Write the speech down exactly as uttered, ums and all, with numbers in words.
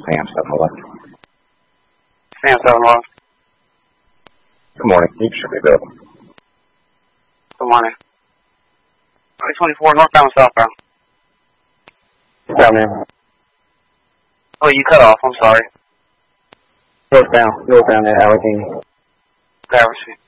Sam seven eleven. Sam seven eleven. Good morning. You should be available. Good morning. twenty twenty-four northbound, southbound. Down there. Oh, you cut off. I'm sorry. Northbound. Northbound at Allegheny. Traversing.